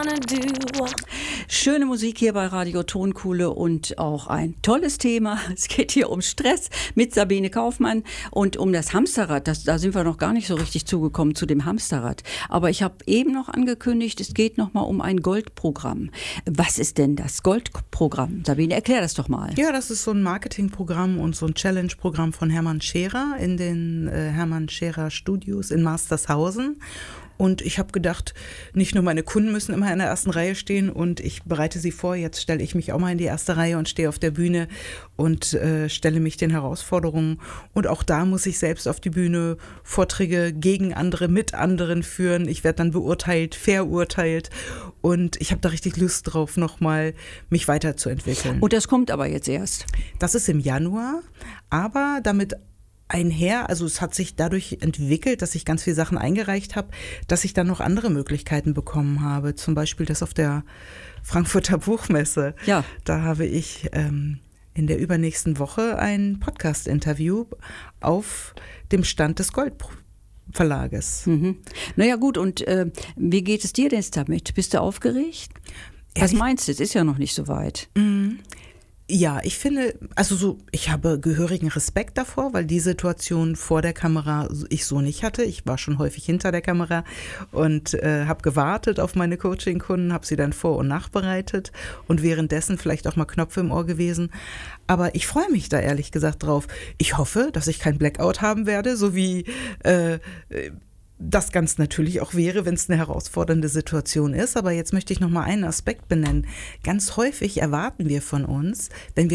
do. Schöne Musik hier bei Radio Tonkuhle und auch ein tolles Thema. Es geht hier um Stress mit Sabine Kaufmann und um das Hamsterrad. Da sind wir noch gar nicht so richtig zugekommen zu dem Hamsterrad. Aber ich habe eben noch angekündigt, es geht nochmal um ein Goldprogramm. Was ist denn das Goldprogramm? Sabine, erklär das doch mal. Ja, das ist so ein Marketingprogramm und so ein Challenge-Programm von Hermann Scherer in den Hermann Scherer Studios in Mastershausen. Und ich habe gedacht, nicht nur meine Kunden müssen immer in der ersten Reihe stehen und ich bereite sie vor. Jetzt stelle ich mich auch mal in die erste Reihe und stehe auf der Bühne und stelle mich den Herausforderungen. Und auch da muss ich selbst auf die Bühne Vorträge gegen andere, mit anderen führen. Ich werde dann beurteilt, verurteilt. Und ich habe da richtig Lust drauf, nochmal mich weiterzuentwickeln. Und das kommt aber jetzt erst. Das ist im Januar, aber damit einher, also es hat sich dadurch entwickelt, dass ich ganz viele Sachen eingereicht habe, dass ich dann noch andere Möglichkeiten bekommen habe. Zum Beispiel das auf der Frankfurter Buchmesse. Ja. Da habe ich in der übernächsten Woche ein Podcast-Interview auf dem Stand des Goldverlages. Mhm. Naja gut, und wie geht es dir denn damit? Bist du aufgeregt? Was meinst du? Es ist ja noch nicht so weit. Ja, ich finde, ich habe gehörigen Respekt davor, weil die Situation vor der Kamera ich so nicht hatte. Ich war schon häufig hinter der Kamera und habe gewartet auf meine Coaching-Kunden, habe sie dann vor- und nachbereitet und währenddessen vielleicht auch mal Knöpfe im Ohr gewesen. Aber ich freue mich da ehrlich gesagt drauf. Ich hoffe, dass ich kein Blackout haben werde, so wie das ganz natürlich auch wäre, wenn es eine herausfordernde Situation ist. Aber jetzt möchte ich noch mal einen Aspekt benennen. Ganz häufig erwarten wir von uns, wenn wir